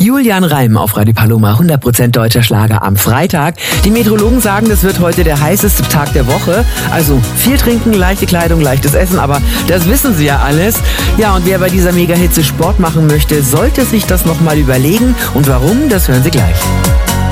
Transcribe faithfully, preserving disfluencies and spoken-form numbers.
Julian Reim auf Radio Paloma, hundert Prozent deutscher Schlager am Freitag. Die Meteorologen sagen, das wird heute der heißeste Tag der Woche. Also viel trinken, leichte Kleidung, leichtes Essen, aber das wissen Sie ja alles. Ja, und wer bei dieser Mega-Hitze Sport machen möchte, sollte sich das nochmal überlegen. Und warum, das hören Sie gleich.